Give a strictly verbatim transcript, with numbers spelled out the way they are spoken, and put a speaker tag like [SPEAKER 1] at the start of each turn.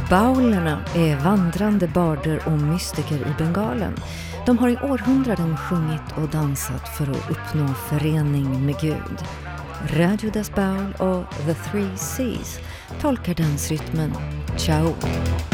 [SPEAKER 1] Baulerna är vandrande barder och mystiker i Bengalen. De har i århundraden sjungit och dansat för att uppnå förening med Gud. Radio Das Baul och The Three Seas tolkar dansrytmen Ciao.